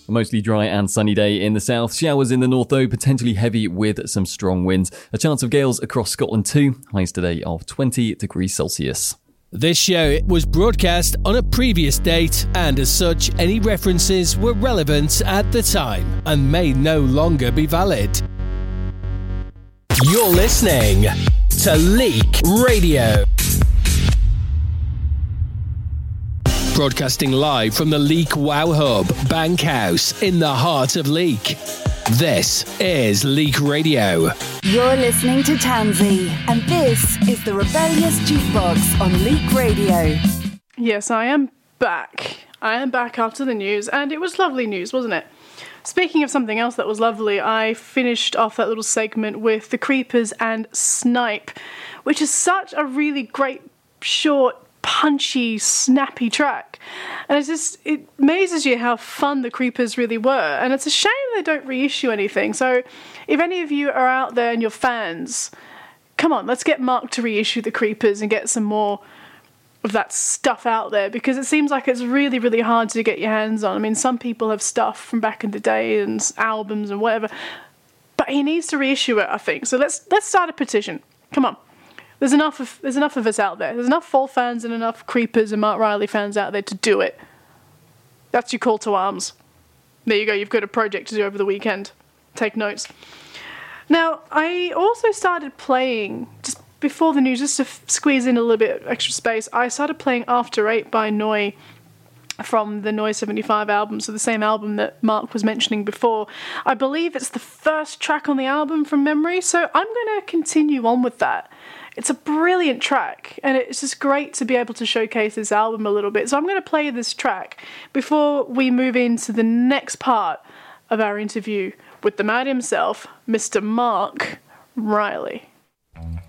A mostly dry and sunny day in the south. Showers in the north though, potentially heavy with some strong winds. A chance of gales across Scotland too. Highs today of 20 degrees Celsius. This show was broadcast on a previous date, and as such, any references were relevant at the time and may no longer be valid. You're listening to Leek Radio. Broadcasting live from the Leek Wow Hub, Bankhouse, in the heart of Leek. This is Leek Radio. You're listening to Tansy, and this is the Rebellious Jukebox on Leek Radio. Yes, I am back. I am back after the news, and it was lovely news, wasn't it? Speaking of something else that was lovely, I finished off that little segment with The Creepers and Snipe, which is such a really great, short, punchy, snappy track. And it amazes you how fun The Creepers really were. And it's a shame they don't reissue anything. So if any of you are out there and you're fans, come on, let's get Mark to reissue The Creepers and get some more of that stuff out there, because it seems like it's really, really hard to get your hands on. I mean, some people have stuff from back in the day and albums and whatever, but he needs to reissue it, I think. So let's start a petition. Come on. There's enough of us out there. There's enough Fall fans and enough Creepers and Mark Riley fans out there to do it. That's your call to arms. There you go. You've got a project to do over the weekend. Take notes. Now, I also started playing, just before the news, just to squeeze in a little bit of extra space, I started playing After 8 by Noi from the Noi 75 album, so the same album that Mark was mentioning before. I believe it's the first track on the album from memory, so I'm going to continue on with that. It's a brilliant track, and it's just great to be able to showcase this album a little bit. So I'm going to play this track before we move into the next part of our interview with the man himself, Mr. Mark Riley.